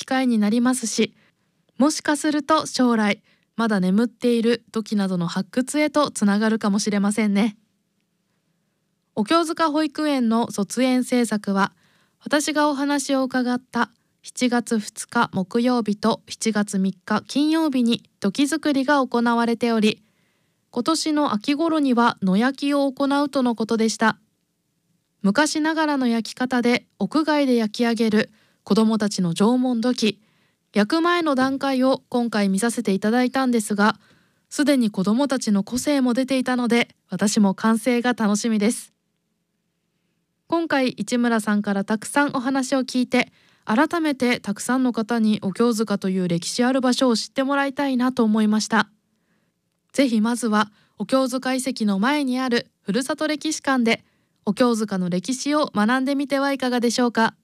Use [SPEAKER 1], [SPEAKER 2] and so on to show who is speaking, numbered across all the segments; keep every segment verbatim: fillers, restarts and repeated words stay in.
[SPEAKER 1] 機会になりますし、もしかすると将来まだ眠っている土器などの発掘へとつながるかもしれませんね。お経塚保育園の卒園制作は、私がお話を伺ったしちがつふつか木曜日としちがつみっか金曜日に土器作りが行われており、今年の秋頃には野焼きを行うとのことでした。昔ながらの焼き方で屋外で焼き上げる子どもたちの縄文土器、焼く前の段階を今回見させていただいたんですが、すでに子どもたちの個性も出ていたので、私も完成が楽しみです。今回市村さんからたくさんお話を聞いて、改めてたくさんの方にお経塚という歴史ある場所を知ってもらいたいなと思いました。ぜひまずはお経塚遺跡の前にあるふるさと歴史館でお経塚の歴史を学んでみてはいかがでしょうか。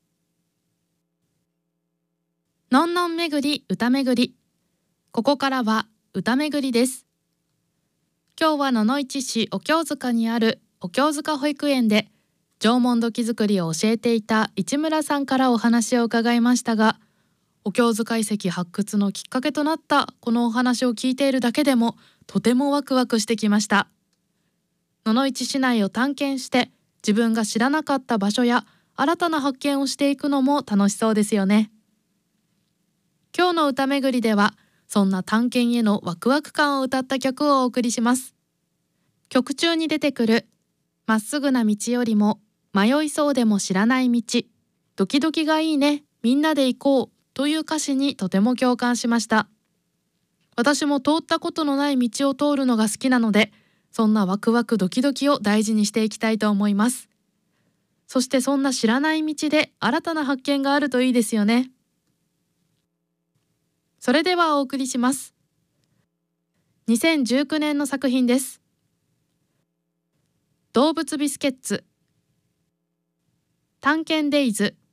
[SPEAKER 1] のんのん巡り歌巡り、ここからは歌巡りです。今日は野々市市お経塚にあるお経塚保育園で縄文土器作りを教えていた市村さんからお話を伺いましたが、お経塚遺跡発掘のきっかけとなったこのお話を聞いているだけでもとてもワクワクしてきました。野々市市内を探検して自分が知らなかった場所や新たな発見をしていくのも楽しそうですよね。今日の歌めぐりではそんな探検へのワクワク感を歌った曲をお送りします。曲中に出てくるまっすぐな道よりも迷いそうでも知らない道、ドキドキがいいね、みんなで行こうという歌詞にとても共感しました。私も通ったことのない道を通るのが好きなので、そんなワクワクドキドキを大事にしていきたいと思います。そしてそんな知らない道で新たな発見があるといいですよね。それではお送りします。にせんじゅうきゅうねんの作品です。動物ビスケッツ、探検デイズ。